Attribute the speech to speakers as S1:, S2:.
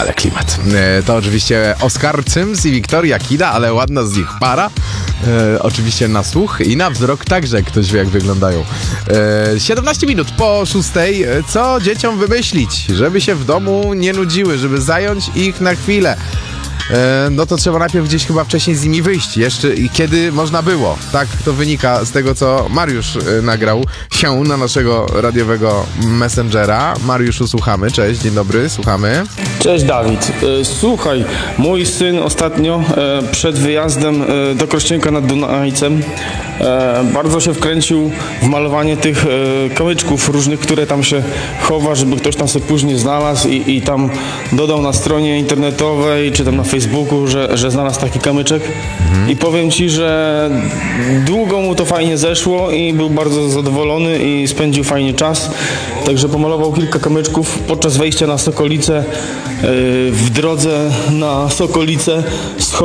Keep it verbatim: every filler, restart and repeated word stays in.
S1: Ale klimat. E, to oczywiście Oskar Cyms i Wiktoria Kida, ale ładna z nich para. E, oczywiście na słuch i na wzrok także ktoś wie, jak wyglądają. E, siedemnaście minut po szóstej. Co dzieciom wymyślić, żeby się w domu nie nudziły, żeby zająć ich na chwilę? E, no to trzeba najpierw gdzieś chyba wcześniej z nimi wyjść. Jeszcze i kiedy można było. Tak to wynika z tego, co Mariusz e, nagrał się na naszego radiowego messengera. Mariuszu, słuchamy. Cześć, dzień dobry, słuchamy.
S2: Cześć Dawid. E, Słuchaj, mój syn ostatnio e, przed wyjazdem e, do Krościenka nad Dunajcem e, bardzo się wkręcił w malowanie tych e, kamyczków różnych, które tam się chowa, żeby ktoś tam sobie później znalazł i, i tam dodał na stronie internetowej czy tam na Facebooku, że, że znalazł taki kamyczek. Mhm. I powiem Ci, że długo mu to fajnie zeszło i był bardzo zadowolony i spędził fajnie czas. Także pomalował kilka kamyczków podczas wejścia na Sokolicę. W drodze na Sokolicę